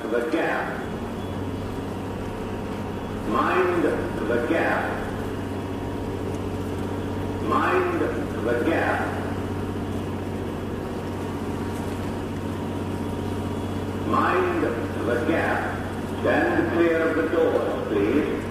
the gap. Mind the gap. Mind the gap. Mind the gap. Stand clear of the doors, please.